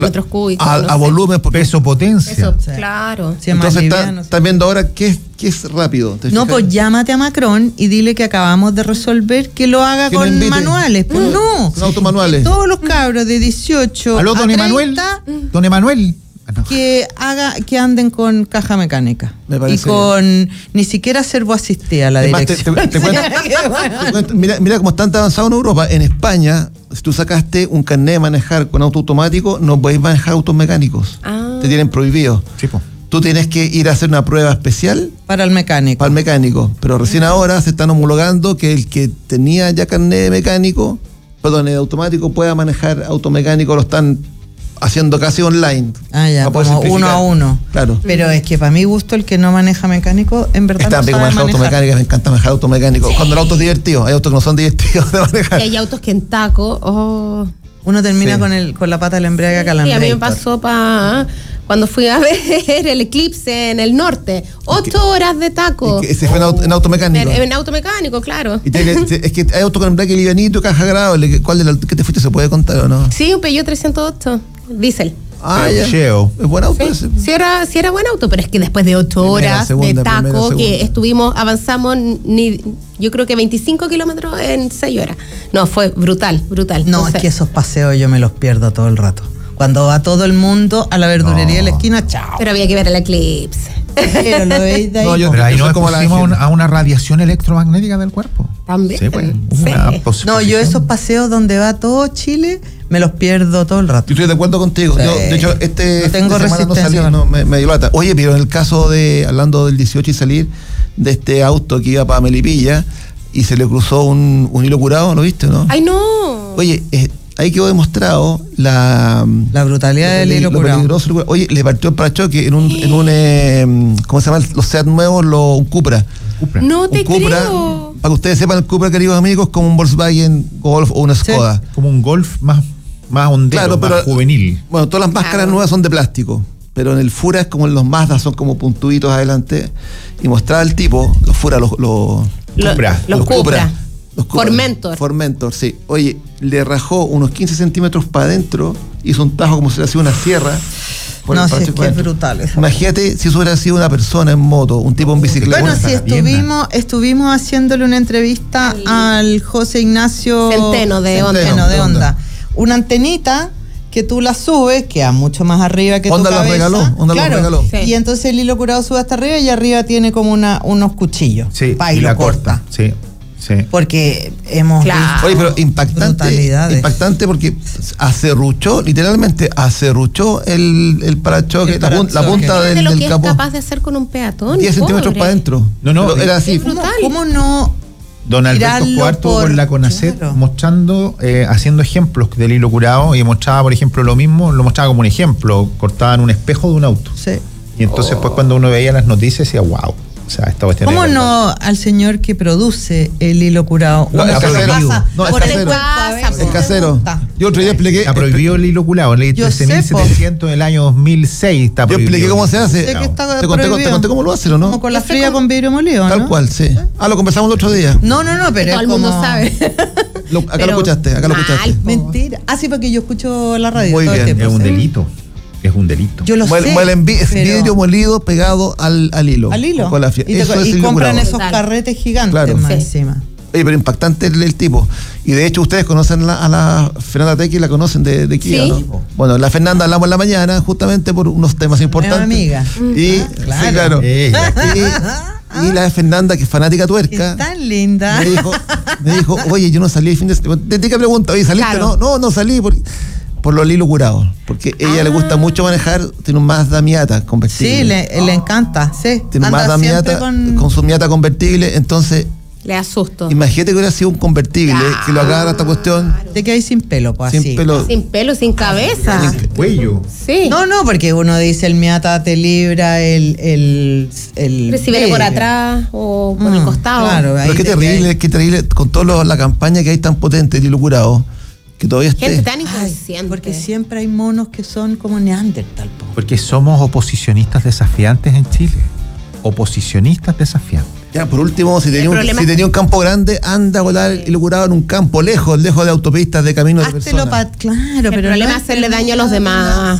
metros cúbicos. A volumen, peso, potencia. Eso, Sí. claro. Sí, entonces están viendo ahora qué es rápido. No, pues llámate a Macron y dile que acabamos de resolver que lo haga que con manuales. Pues no. Con autos manuales. Todos los cabros de 18 ¿Aló, don 30, Emanuel? Don Emanuel. que anden con caja mecánica. Me Y parece con ni siquiera servoasistida a la Además, dirección. te cuento, mira cómo están avanzados en Europa. En España, si tú sacaste un carnet de manejar con auto automático, no podéis manejar autos mecánicos. Te tienen prohibido. Sí, po. Tú tienes que ir a hacer una prueba especial Para el mecánico. Pero recién ahora se están homologando que el que tenía ya carnet de mecánico, de automático, pueda manejar auto mecánico. Lo están haciendo casi online. Ya, como uno a uno. Claro. Pero es que para mi gusto el que no maneja mecánico, en verdad Está no bien sabe manejar manejar. automecánica, me encanta manejar automecánico. Sí. Cuando el auto es divertido, hay autos que no son divertidos de manejar. Y hay autos que en taco, Uno termina con la pata del embrague a calambre. Sí, a mí me pasó cuando fui a ver el eclipse en el norte. 8 horas de taco. Ese fue en automecánico. En automecánico, claro. Es que hay autos con embrague livianito, caja agradable. ¿Cuál qué te fuiste? ¿Se puede contar o no? Sí, un Peugeot 308, diésel. Ya. Es buen auto ese. Sí era buen auto, pero es que después de 8 horas de taco que avanzamos yo creo que 25 kilómetros en 6 horas. No, fue brutal. No, Entonces, es que esos paseos yo me los pierdo todo el rato. Cuando va todo el mundo a la verdulería de la esquina, chao. Pero había que ver el eclipse. Pero lo veis de ahí. Pero ahí nos como expusimos a una radiación electromagnética del cuerpo. También. Sí, pues, Sí. No, yo esos paseos donde va todo Chile, me los pierdo todo el rato. Yo estoy de acuerdo contigo. Sí. Yo, de hecho, No tengo semana no salí, resistencia. me dio lata. Oye, pero en el caso hablando del 18 y salir, de este auto que iba para Melipilla y se le cruzó un hilo curado, ¿lo viste, no? ¡Ay, no! Oye, ahí quedó demostrado la brutalidad del hilo curado. Oye, le partió el parachoque en un ¿cómo se llama? Los SEAT nuevos, un Cupra. No te Cupra, creo. para que ustedes sepan, el Cupra, queridos amigos, como un Volkswagen Golf o una Skoda. Sí. Como un Golf más hondero, más juvenil. Bueno, todas las máscaras nuevas son de plástico, pero en el Fura es como en los Mazda, son como puntuditos adelante. Y mostraba el tipo, los Fura, los Cupra. Formentor, sí. Oye, le rajó unos 15 centímetros para adentro, hizo un tajo como si le hacía una sierra. No, sí, es que es brutal eso. Imagínate si eso hubiera sido una persona en moto, un tipo en bicicleta. Bueno, sí, estuvimos haciéndole una entrevista al José Ignacio Centeno de Honda. Una antenita que tú la subes, queda mucho más arriba que Honda tu cabeza. Honda lo regaló. Sí. Y entonces el hilo curado sube hasta arriba y arriba tiene como unos cuchillos. Sí, y lo corta. Sí. Porque hemos visto. Oye, pero impactante porque literalmente acerruchó el parachoque, la punta del lo que capó. es capaz de hacer con un peatón. 10 centímetros para adentro. No, era así. ¿Cómo no? Don Alberto Cuarto con la CONACET mostrando, haciendo ejemplos del hilo curado, y mostraba, por ejemplo, lo mostraba como un ejemplo, cortaban un espejo de un auto. Sí. Y entonces pues cuando uno veía las noticias decía, wow. O sea, esta cuestión. ¿Cómo no al señor que produce el hilo curado? No, es casero. Es casero. Yo otro día expliqué. Está prohibido el hilo curado. Ley 13.700 del año 2006 está prohibido. Yo expliqué cómo se hace. Te conté cómo lo hacen, ¿o no? Como con la fría con vidrio molido, ¿no? Tal cual, sí. Lo conversamos el otro día. No, pero todo el mundo sabe. Acá lo escuchaste. Mentira. Sí, porque yo escucho la radio. Muy todo bien. el tiempo. Es un delito. Yo lo sé. Es vidrio molido pegado al hilo. Al hilo. Con la y compran esos carretes gigantes más encima. Oye, pero impactante el tipo. Y de hecho, ustedes conocen a la Fernanda Tequi, la conocen de Kia, ¿no? Bueno, la Fernanda hablamos en la mañana justamente por unos temas importantes. Amiga. Y, claro. Y la Fernanda, que es fanática tuerca. Es tan linda. Me dijo, oye, yo no salí el fin de semana. Te pregunto, oye, ¿saliste? Claro. No salí por los hilos curados, porque a ella le gusta mucho manejar, tiene un Mazda Miata convertible. Sí, le encanta, sí. Tiene un Mazda Miata con su Miata convertible, entonces... Le asusto. Imagínate que hubiera sido un convertible, que lo agarra esta cuestión... De que hay sin pelo, pues así. Sin pelo, sin cabeza. Sin cuello. Sí. No, porque uno dice el Miata te libra el recibe por atrás o por el costado. Claro, pero qué terrible, con toda la campaña que hay tan potente de hilo curado, que todavía esté. Gente tan inconsciente. Porque siempre hay monos que son como Neandertal. Porque somos oposicionistas desafiantes en Chile. Oposicionistas desafiantes. Ya, por último, si tenía un campo grande, anda a volar hilo curado en un campo lejos de autopistas, de caminos de personas. Claro, pero el problema es hacerle daño a los demás.